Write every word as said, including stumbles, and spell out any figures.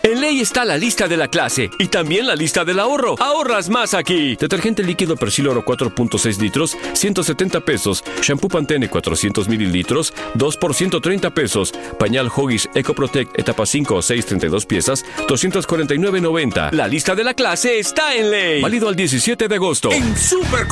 En Ley está la lista de la clase y también la lista del ahorro. ¡Ahorras más aquí! Detergente líquido Persil Oro cuatro punto seis litros, ciento setenta pesos. Shampoo Pantene cuatrocientos mililitros, dos por ciento treinta pesos. Pañal Huggies EcoProtect etapa cinco o seis, treinta y dos piezas, doscientos cuarenta y nueve noventa. La lista de la clase está en Ley. Válido al diecisiete de agosto. En Super